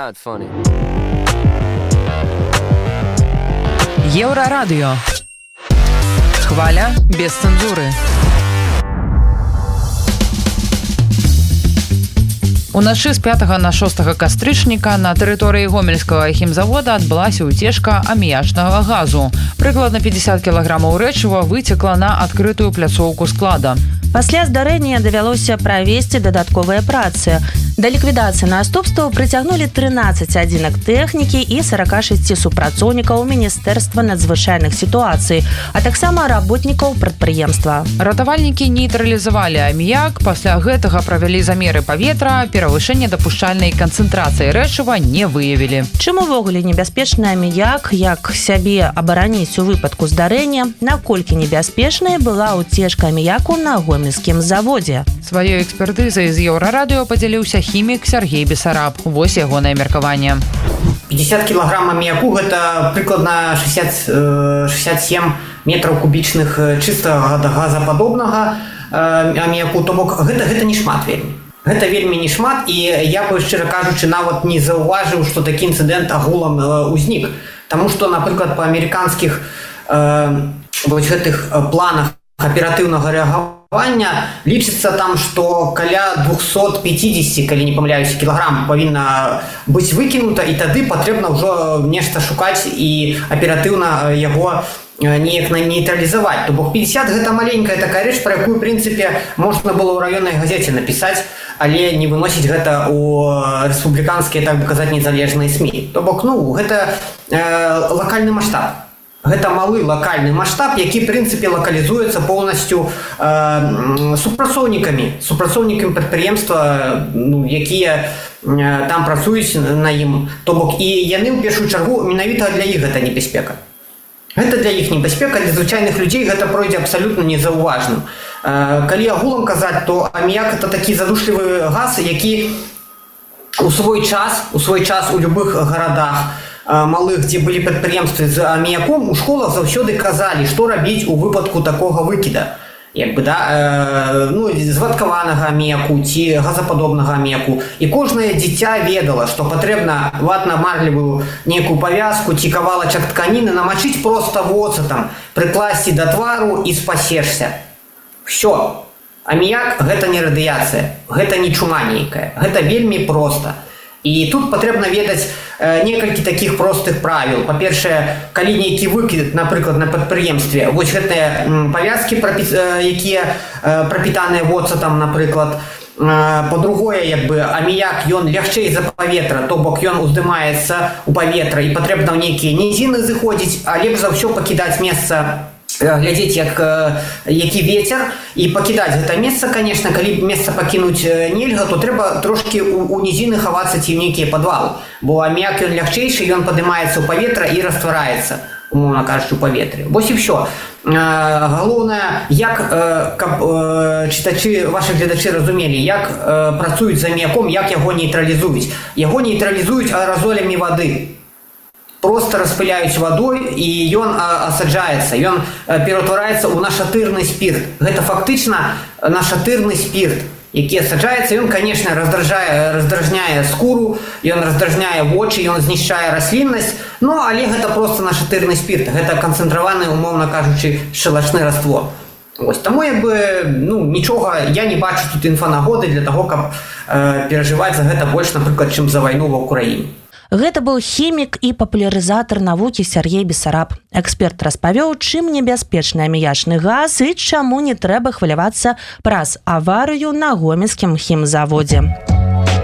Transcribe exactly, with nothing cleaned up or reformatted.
Еўрарадыё. Хваля без цэнзуры. Уначы з пятага на шостага кастрычніка на тэрыторыі гомельскага хімзавода адбылася ўцечка аміячнага газу. Прыкладна пятьдесят кілаграмаў рэчыва выцекла на адкрытую пляцоўку склада. Пасля здарэння давялося правесці дадатковыя працы. Да ліквідацыі наступстваў прыцягнулі трынаццаць адзінак тэхнікі і сорок шесть супрацоўнікаў Міністэрства надзвычайных сітуацый, а таксама работнікаў прадпрыемства. Ратавальнікі нейтралізавалі аміяк, пасля гэтага правялі замеры паветра, перавышэнне дапушчальнай канцэнтрацыі рэчыва не выявілі. Чым увогуле небяспечны аміяк, як сябе абараніць у выпадку здарэння, наколькі небяспечнай была ўцечка аміяку на гомельскім заводзе. Сваёй экспертызай з Еўрарадыё падзяліўся хімік Сергей Бессараб. Вось ягонае меркаванне. пятьдесят килограмм аміяку – гэта прыкладна шестьдесят семь метраў кубічных чыстага газападобнага аміяку. То бок гэта, гэта не шмат вельмі. Гэта вельмі не шмат, і я бы, шчыра кажучы, нават не заўважыў, што такі інцыдэнт агулам узнік. Таму што, напрыклад, па амерыканскіх э, гэтых планах аператыўнага рэагавання лічыцца там, што каля двухсот пятидесяти, калі не памыляюся, кілаграм павінна быць выкінута, і тады патрэбна ўжо нешта шукаць і аператыўна яго неяк нейтралізаваць. То бок пятьдесят гэта маленькая такая рэч, пра якую, у прынцыпе, можна было ў раённай газеце напісаць, але не выносіць гэта ў рэспубліканскія, так бы казаць, незалежныя СМІ. То бок, ну, гэта э, лакальны маштаб. Гэта малы лакальны маштаб, які, в прынцыпе, лакалізуецца поўнасцю э, супрацоўнікамі, супрацоўнікамі прадпрыемства, ну, якія э, там працуюць на ім. То бок, і яны, ў першую чаргу, менавіта для іх гэта небяспека. Гэта для іх небяспека, для звычайных людзей гэта пройдзе абсалютна незаўважным. Э, калі агулам казаць, то аміяк – это такі задушлівы газ, які у свой час, у свой час у любых гарадах малых, дзе былі прадпрыемствы з аміяком, у школах заўсёды казалі, што рабіць у выпадку такога выкіда. Як бы, да, э, ну, звадкаванага аміяку ці газападобнага аміяку. І кожнае дзіця ведала, што патрэбна ватна-марлевую нейкую павязку ці кавалачак тканіны намачыць проста воцатам, прыкласці да твару і спасешся. Всё. Аміяк – гэта не радыяцыя, гэта не чума нейкая. Гэта вельмі проста. І тут патрэбна ведаць э, некалькі такіх простых правіл. Па-першае, калі нейкі выкід, напрыклад, на прадпрыемстве, вось гэтыя павязкі, э, якія э, прапітаныя воцатам, напрыклад. Э, па-другое, як бы, аміяк, ён лягчэй за паветра, то бок ён уздымаецца ў паветра, і патрэбна ў нейкія нізіны зыходзіць, а лепш за ўсё пакідаць месца, глядзець, як, які вецер, і пакідаць гэта месца, конечно. Калі месца пакінуць нельга, то трэба трошкі у, у нізіны хавацца ці ў нейкія падвалы, бо аміяк ён лягчэйшы, ён падымаецца ў паветра і раствараецца, умоўна кажучы, у паветры. Вось і ўсё. Галоўнае, як, каб чытачы, вашы гледачы разумелі, як працуюць з аміяком, як яго нейтралізуюць. Яго нейтралізуюць аэразолямі вады. Просто распыляюць вадой, і ён асаджаецца, ён ператвараецца ў нашатырны спірт. Гэта фактычна нашатырны спірт, які асаджаецца. Ён, конечно, раздражняе скуру, ён раздражняе вочы, ён знішчае расліннасць, ну, але гэта просто нашатырны спірт. Гэта канцэнтраваны, умоўна кажучы, шчелачны раствор. Ось, таму, як бы, ну, нічога, я не бачу тут інфанагоды для таго, каб э, перажываць за гэта больш, напрыклад, чым за вайну ва ўкраіне. Гэта быў хімік і папулярызатар навукі Сергей Бессараб. Эксперт распавёў, чым небяспечны аміячны газ і чаму не трэба хвалявацца праз аварыю на гомельскім хімзаводзе.